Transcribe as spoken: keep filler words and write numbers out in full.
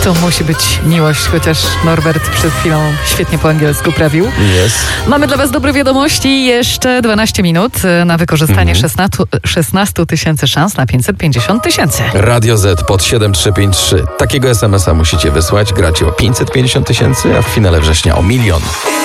To musi być miłość, chociaż Norbert przed chwilą świetnie po angielsku prawił. Yes. Mamy dla was dobre wiadomości. Jeszcze dwanaście minut na wykorzystanie szesnaście tysięcy szans na pięćset pięćdziesiąt tysięcy. Radio Z pod siedem trzy pięć trzy. Takiego es em es a musicie wysłać. Gracie o pięćset pięćdziesiąt tysięcy, a w finale września o milion.